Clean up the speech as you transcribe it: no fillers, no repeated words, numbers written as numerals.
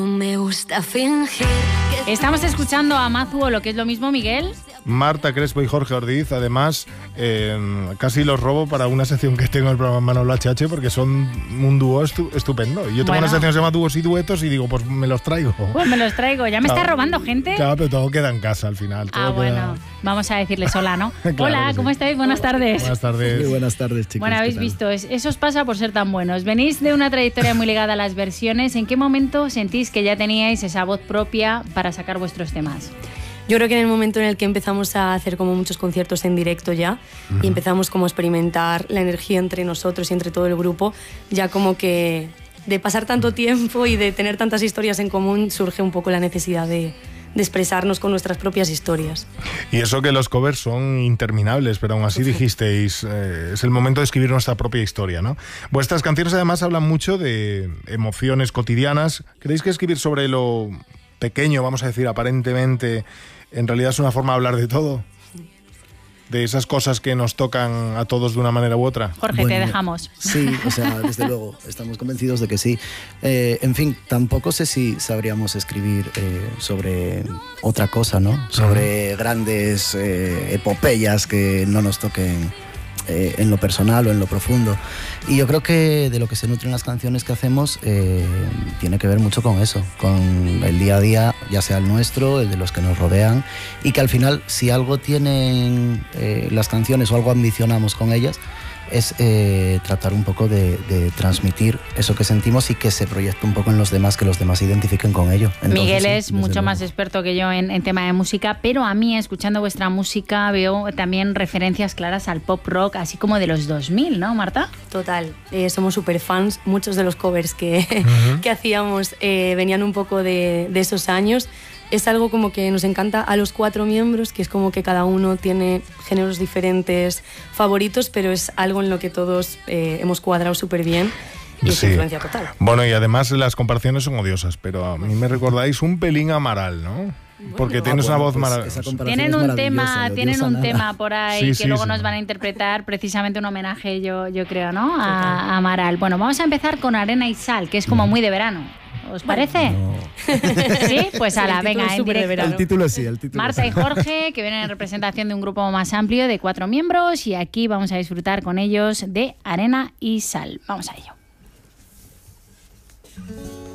Me gusta fingir. Estamos escuchando a Mazu, o lo que es lo mismo, Miguel. Marta Crespo y Jorge Ordiz, además, casi los robo para una sección que tengo en el programa Manolo HH, porque son un dúo estupendo. Y yo tengo una sección que se llama Dúos y Duetos y digo, pues me los traigo. Pues me los traigo, ya me está robando gente. Claro, pero todo queda en casa al final. Bueno, vamos a decirles hola, ¿no? Claro, hola, ¿cómo estáis? Buenas tardes. Buenas tardes. Muy buenas tardes, chicos. Bueno, habéis visto, eso os pasa por ser tan buenos. Venís de una trayectoria muy ligada a las versiones. ¿En qué momento sentís que ya teníais esa voz propia para sacar vuestros temas? Yo creo que en el momento en el que empezamos a hacer como muchos conciertos en directo ya y empezamos como a experimentar la energía entre nosotros y entre todo el grupo, ya como que de pasar tanto tiempo y de tener tantas historias en común surge un poco la necesidad de expresarnos con nuestras propias historias. Y eso que los covers son interminables, pero aún así dijisteis, es el momento de escribir nuestra propia historia, ¿no? Vuestras canciones además hablan mucho de emociones cotidianas. ¿Creéis que escribir sobre lo pequeño, vamos a decir, aparentemente, en realidad es una forma de hablar de todo? De esas cosas que nos tocan a todos de una manera u otra. Jorge, te dejamos. Sí, o sea, desde luego, estamos convencidos de que sí. En fin, tampoco sé si sabríamos escribir sobre otra cosa, ¿no? Sobre grandes epopeyas que no nos toquen en lo personal o en lo profundo. Y yo creo que de lo que se nutren las canciones que hacemos tiene que ver mucho con eso, con el día a día, ya sea el nuestro, el de los que nos rodean, y que al final, si algo tienen las canciones o algo ambicionamos con ellas, es tratar un poco de transmitir eso que sentimos y que se proyecte un poco en los demás, que los demás se identifiquen con ello. Entonces, Miguel es sí, mucho luego más experto que yo en tema de música, pero a mí, escuchando vuestra música, veo también referencias claras al pop rock, así como de los 2000, ¿no, Marta? Total, somos súper fans. Muchos de los covers que hacíamos venían un poco de esos años. Es algo como que nos encanta a los 4 miembros, que es como que cada uno tiene géneros diferentes favoritos, pero es algo en lo que todos hemos cuadrado súper bien y es influencia total. Bueno, y además las comparaciones son odiosas, pero a mí me recordáis un pelín a Amaral, ¿no? Porque tienes una voz maravillosa. Tienen un tema por ahí que luego nos van a interpretar, precisamente un homenaje, yo creo, ¿no? A Amaral. Bueno, vamos a empezar con Arena y Sal, que es como muy de verano. ¿Os parece? No. ¿Sí? Pues ala, venga, en directo. El título sí, Marta y Jorge, que vienen en representación de un grupo más amplio de 4 miembros, y aquí vamos a disfrutar con ellos de Arena y Sal. Vamos a ello.